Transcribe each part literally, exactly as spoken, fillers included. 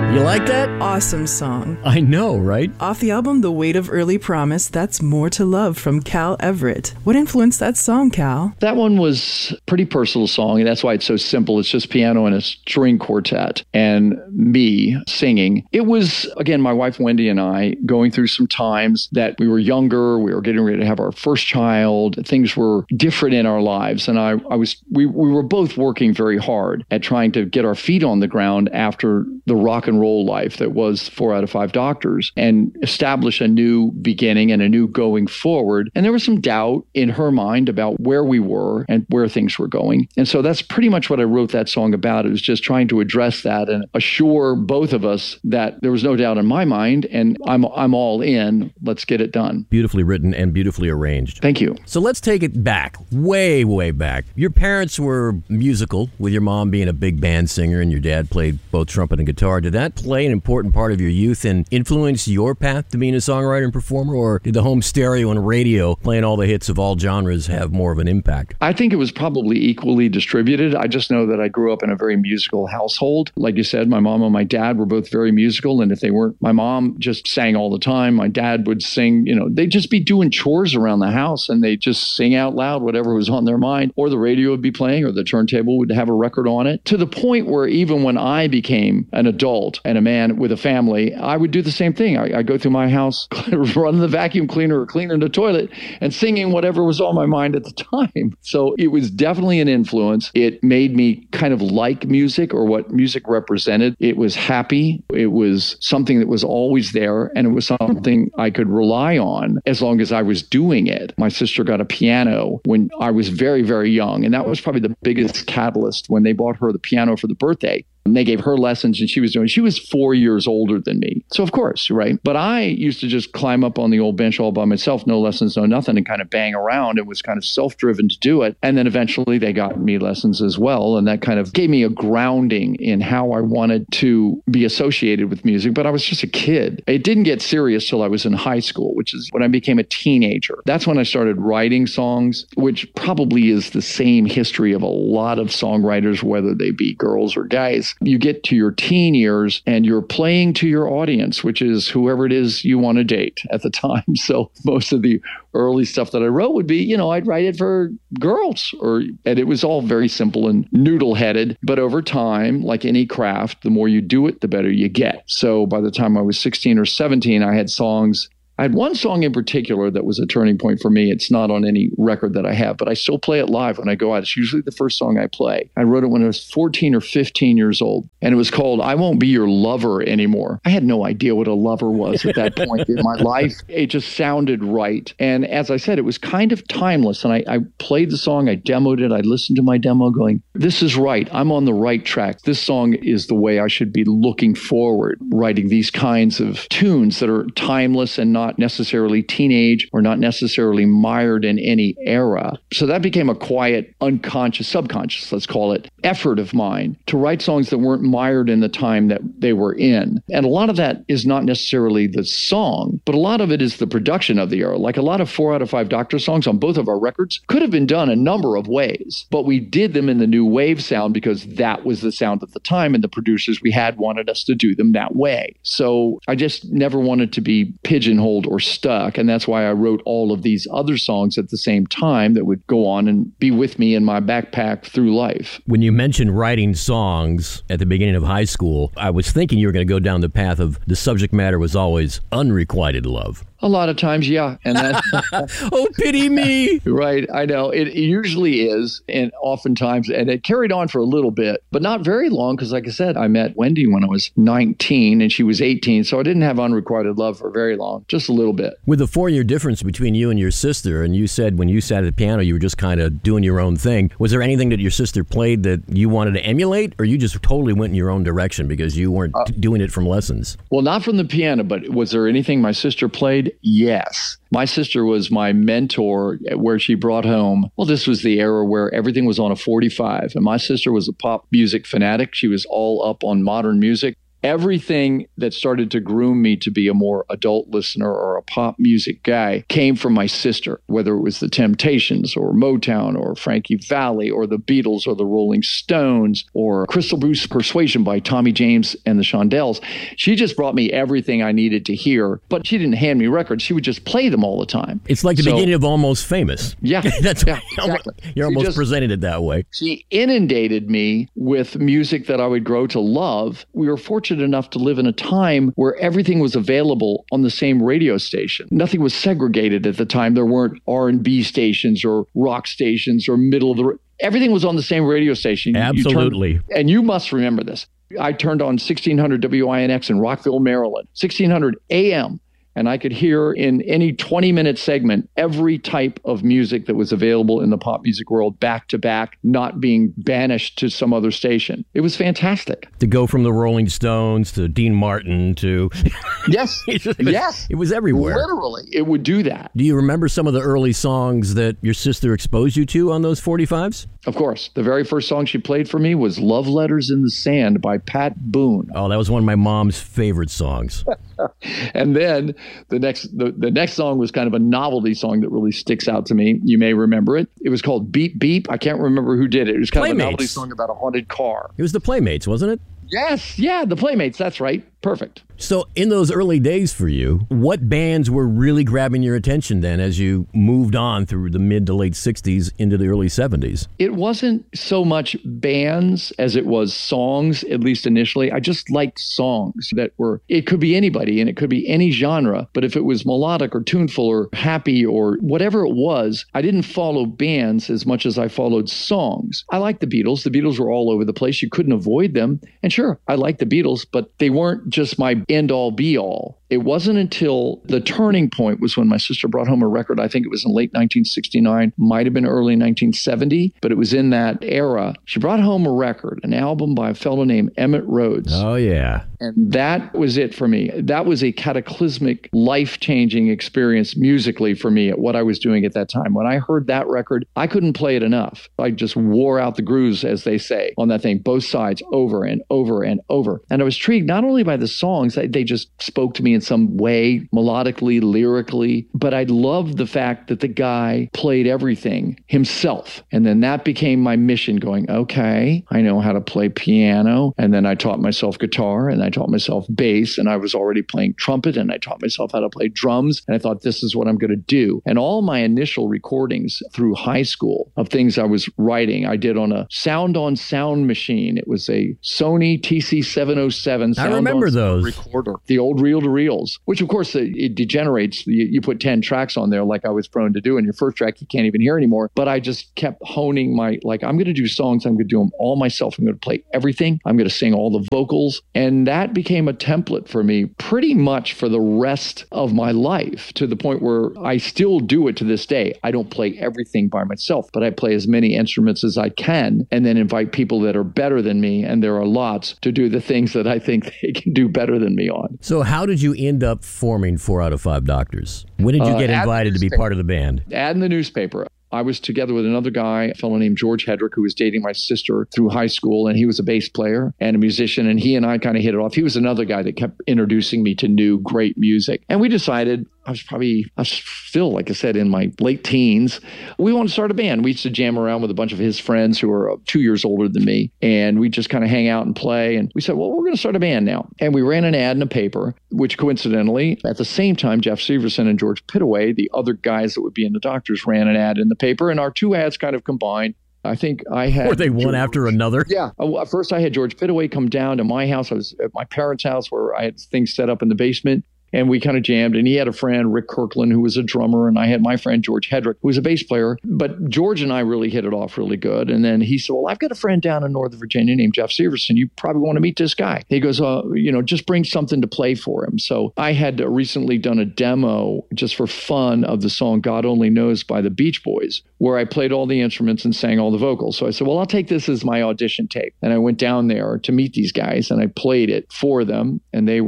You like that? Awesome song. I know, right? Off the album The Weight of Early Promise, that's More to Love from Cal Everett. What influenced that song, Cal? That one was a pretty personal song, and that's why it's so simple. It's just piano and a string quartet and me singing. It was, again, my wife Wendy and I going through some times that we were younger, we were getting ready to have our first child, things were different in our lives, and I, I was we, we were both working very hard at trying to get our feet on the ground after the rock and roll life that was Four Out of Five Doctors and establish a new beginning and a new going forward. And there was some doubt in her mind about where we were and where things were going. And so that's pretty much what I wrote that song about. It was just trying to address that and assure both of us that there was no doubt in my mind, and I'm I'm all in. Let's get it done. Beautifully written and beautifully arranged. Thank you. So let's take it back, way, way back. Your parents were musical, with your mom being a big band singer and your dad played both trumpet and guitar. Did that play an important part of your youth and influence your path to being a songwriter and performer, or did the home stereo and radio playing all the hits of all genres have more of an impact? I think it was probably equally distributed. I just know that I grew up in a very musical household. Like you said, my mom and my dad were both very musical, and if they weren't, my mom just sang all the time. My dad would sing, you know, they'd just be doing chores around the house and they'd just sing out loud whatever was on their mind, or the radio would be playing, or the turntable would have a record on it, to the point where even when I became an adult and a man with a family, I would do the same thing. I, I'd go through my house, running the vacuum cleaner or cleaning the toilet and singing whatever was on my mind at the time. So it was definitely an influence. It made me kind of like music, or what music represented. It was happy. It was something that was always there, and it was something I could rely on as long as I was doing it. My sister got a piano when I was very, very young, and that was probably the biggest catalyst when they bought her the piano for the birthday. And they gave her lessons, and she was doing, she was four years older than me. So of course, right? But I used to just climb up on the old bench all by myself, no lessons, no nothing, and kind of bang around. It was kind of self-driven to do it. And then eventually they got me lessons as well. And that kind of gave me a grounding in how I wanted to be associated with music. But I was just a kid. It didn't get serious till I was in high school, which is when I became a teenager. That's when I started writing songs, which probably is the same history of a lot of songwriters, whether they be girls or guys. You get to your teen years and you're playing to your audience, which is whoever it is you want to date at the time. So most of the early stuff that I wrote would be, you know, I'd write it for girls, or and it was all very simple and noodle-headed. But over time, like any craft, the more you do it, the better you get. So by the time I was sixteen or seventeen, I had songs. I had one song in particular that was a turning point for me. It's not on any record that I have, but I still play it live when I go out. It's usually the first song I play. I wrote it when I was fourteen or fifteen years old, and it was called I Won't Be Your Lover Anymore. I had no idea what a lover was at that point in my life. It just sounded right. And as I said, it was kind of timeless. And I, I played the song, I demoed it, I listened to my demo going, this is right. I'm on the right track. This song is the way I should be looking forward, writing these kinds of tunes that are timeless and not necessarily teenage or not necessarily mired in any era. So that became a quiet, unconscious, subconscious, let's call it, effort of mine to write songs that weren't mired in the time that they were in. And a lot of that is not necessarily the song, but a lot of it is the production of the era. Like a lot of Four Out of Five Doctor songs on both of our records could have been done a number of ways, but we did them in the new wave sound because that was the sound at the time, and the producers we had wanted us to do them that way. So I just never wanted to be pigeonholed or stuck, and that's why I wrote all of these other songs at the same time that would go on and be with me in my backpack through life. When you mentioned writing songs at the beginning of high school, I was thinking you were going to go down the path of the subject matter was always unrequited love. A lot of times, yeah. And that, oh, pity me. Right. I know. It usually is. And oftentimes, and it carried on for a little bit, but not very long. Because like I said, I met Wendy when I was nineteen and she was eighteen. So I didn't have unrequited love for very long, just a little bit. With the four-year difference between you and your sister, and you said when you sat at the piano, you were just kind of doing your own thing. Was there anything that your sister played that you wanted to emulate, or you just totally went in your own direction because you weren't uh, doing it from lessons? Well, not from the piano, but was there anything my sister played? Yes. My sister was my mentor, where she brought home, well, this was the era where everything was on a forty-five. And my sister was a pop music fanatic. She was all up on modern music. Everything that started to groom me to be a more adult listener or a pop music guy came from my sister, whether it was the Temptations or Motown or Frankie Valli or the Beatles or the Rolling Stones or Crystal Bruce Persuasion by Tommy James and the Shondells. She just brought me everything I needed to hear, but she didn't hand me records. She would just play them all the time. It's like the so, beginning of Almost Famous. Yeah. That's yeah, you're exactly. almost, you're almost just, presented it that way. She inundated me with music that I would grow to love. We were fortunate enough to live in a time where everything was available on the same radio station. Nothing was segregated at the time. There weren't R and B stations or rock stations or middle of the... Everything was on the same radio station. Absolutely. You turned, and you must remember this. I turned on sixteen hundred W I N X in Rockville, Maryland, sixteen hundred A M, and I could hear in any twenty-minute segment every type of music that was available in the pop music world back to back, not being banished to some other station. It was fantastic. To go from the Rolling Stones to Dean Martin to... Yes, it was, yes. It was everywhere. Literally, it would do that. Do you remember some of the early songs that your sister exposed you to on those forty-fives? Of course. The very first song she played for me was Love Letters in the Sand by Pat Boone. Oh, that was one of my mom's favorite songs. And then the next the, the next song was kind of a novelty song that really sticks out to me. You may remember it. It was called Beep Beep. I can't remember who did it. It was kind Playmates. of a novelty song about a haunted car. It was the Playmates, wasn't it? Yes. Yeah, the Playmates. That's right. Perfect. So in those early days for you, what bands were really grabbing your attention then as you moved on through the mid to late sixties into the early seventies? It wasn't so much bands as it was songs, at least initially. I just liked songs that were, it could be anybody and it could be any genre, but if it was melodic or tuneful or happy or whatever it was, I didn't follow bands as much as I followed songs. I liked the Beatles. The Beatles were all over the place. You couldn't avoid them. And sure, I liked the Beatles, but they weren't just my end-all be-all. It wasn't until the turning point was when my sister brought home a record. I think it was in late nineteen sixty-nine, might have been early nineteen seventy, but it was in that era. She brought home a record, an album by a fellow named Emmett Rhodes. Oh, yeah. And that was it for me. That was a cataclysmic, life-changing experience musically for me at what I was doing at that time. When I heard that record, I couldn't play it enough. I just wore out the grooves, as they say, on that thing, both sides, over and over and over. And I was intrigued not only by the songs, they just spoke to me in some way, melodically, lyrically, but I loved the fact that the guy played everything himself. And then that became my mission, going, okay, I know how to play piano. And then I taught myself guitar, and I taught myself bass, and I was already playing trumpet, and I taught myself how to play drums. And I thought, this is what I'm going to do. And all my initial recordings through high school of things I was writing, I did on a sound on sound machine. It was a Sony T C seven oh seven. I remember those. Recorder, the old reel-to-reels, which of course it, it degenerates. You, you put ten tracks on there like I was prone to do, and your first track you can't even hear anymore. But I just kept honing my, like, I'm going to do songs. I'm going to do them all myself. I'm going to play everything. I'm going to sing all the vocals. And that became a template for me pretty much for the rest of my life, to the point where I still do it to this day. I don't play everything by myself, but I play as many instruments as I can, and then invite people that are better than me, and there are lots, to do the things that I think they can do better than me on. So how did you end up forming Four Out of Five Doctors? When did you Uh, get ad invited to be newspaper. part of the band? Ad in the newspaper. I was together with another guy, a fellow named George Hedrick, who was dating my sister through high school, and he was a bass player and a musician, and he and I kind of hit it off. He was another guy that kept introducing me to new, great music. And we decided, I was probably, I was still, like I said, in my late teens, we wanted to start a band. We used to jam around with a bunch of his friends who were two years older than me, and we just kind of hang out and play. And we said, well, we're going to start a band now. And we ran an ad in a paper, which coincidentally, at the same time, Jeff Severson and George Pittaway, the other guys that would be in the Doctors, ran an ad in the paper, and our two ads kind of combined. I think I had... Were they one George, after another? Yeah. Uh, First, I had George Pittaway come down to my house. I was at my parents' house where I had things set up in the basement. And we kind of jammed, and he had a friend, Rick Kirkland, who was a drummer, and I had my friend, George Hedrick, who was a bass player. But George and I really hit it off really good. And then he said, well, I've got a friend down in Northern Virginia named Jeff Severson. You probably want to meet this guy. He goes, uh, you know, just bring something to play for him. So I had recently done a demo just for fun of the song God Only Knows by the Beach Boys, where I played all the instruments and sang all the vocals. So I said, well, I'll take this as my audition tape. And I went down there to meet these guys, and I played it for them. And they were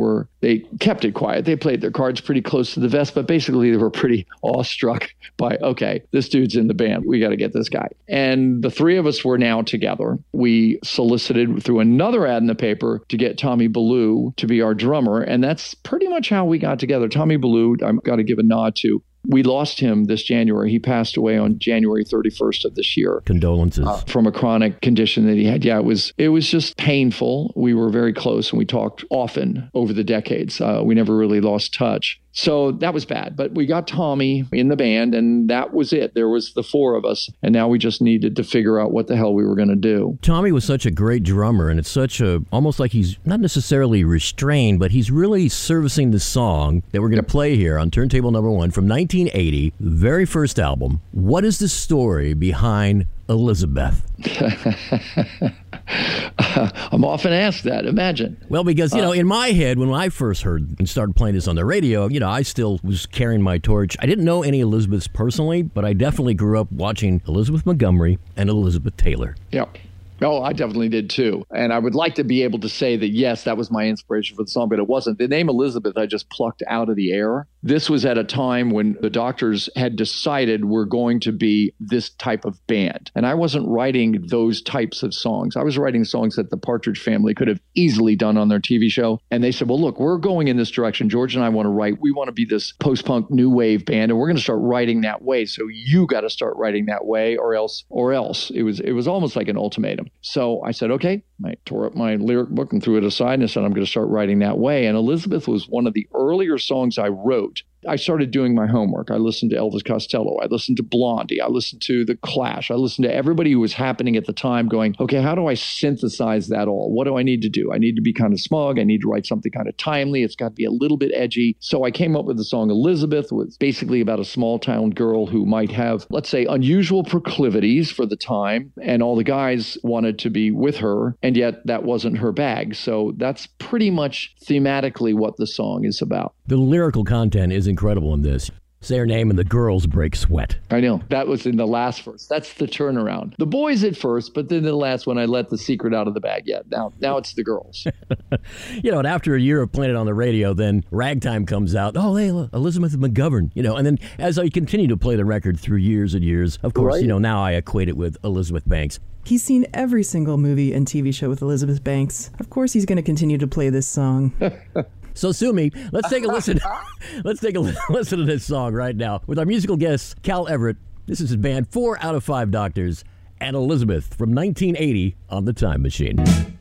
they kept it quiet. They played their cards pretty close to the vest, but basically they were pretty awestruck by, okay, this dude's in the band. We got to get this guy. And the three of us were now together. We solicited through another ad in the paper to get Tommy Ballou to be our drummer. And that's pretty much how we got together. Tommy Ballou, I've got to give a nod to. We lost him this January. He passed away on January thirty-first of this year. Condolences. Uh, from a chronic condition that he had. Yeah, it was it was just painful. We were very close and we talked often over the decades. Uh, we never really lost touch. So that was bad. But we got Tommy in the band and that was it. There was the four of us. And now we just needed to figure out what the hell we were going to do. Tommy was such a great drummer, and it's such a, almost like he's not necessarily restrained, but he's really servicing the song that we're going to yep. play here on turntable number one from nineteen eighty, very first album. What is the story behind Elizabeth? uh, I'm often asked that. Imagine. Well, because, you know, uh, in my head, when I first heard and started playing this on the radio, you know, I still was carrying my torch. I didn't know any Elizabeths personally, but I definitely grew up watching Elizabeth Montgomery and Elizabeth Taylor. Yep. Oh, I definitely did too. And I would like to be able to say that, yes, that was my inspiration for the song, but it wasn't. The name Elizabeth I just plucked out of the air. This was at a time when the doctors had decided we're going to be this type of band. And I wasn't writing those types of songs. I was writing songs that the Partridge Family could have easily done on their T V show. And they said, well, look, we're going in this direction. George and I want to write. We want to be this post-punk new wave band, and we're going to start writing that way. So you got to start writing that way or else, or else. It was, it was almost like an ultimatum. So I said, okay, I tore up my lyric book and threw it aside and said, I'm going to start writing that way. And Elizabeth was one of the earlier songs I wrote. I started doing my homework. I listened to Elvis Costello. I listened to Blondie. I listened to The Clash. I listened to everybody who was happening at the time going, okay, how do I synthesize that all? What do I need to do? I need to be kind of smug. I need to write something kind of timely. It's got to be a little bit edgy. So I came up with the song Elizabeth. It was basically about a small town girl who might have, let's say, unusual proclivities for the time. And all the guys wanted to be with her. And yet that wasn't her bag. So that's pretty much thematically what the song is about. The lyrical content is incredible in this. Say her name and the girls break sweat. I know. That was in the last verse. That's the turnaround. The boys at first, but then the last one, I let the secret out of the bag. Yeah, now, now it's the girls. You know, and after a year of playing it on the radio, then Ragtime comes out. Oh, hey, Elizabeth McGovern. You know, and then as I continue to play the record through years and years, of course, right. you know, now I equate it with Elizabeth Banks. He's seen every single movie and T V show with Elizabeth Banks. Of course he's going to continue to play this song. So sue me. Let's take a listen. Let's take a listen to this song right now with our musical guest, Cal Everett. This is his band, Four Out of Five Doctors, and Elizabeth from nineteen eighty on The Time Machine.